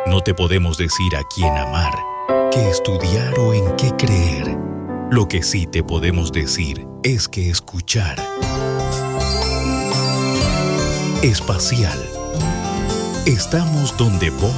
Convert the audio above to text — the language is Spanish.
No te podemos decir a quién amar, qué estudiar o en qué creer. Lo que sí te podemos decir es que escuchar. Espacial. Estamos donde vos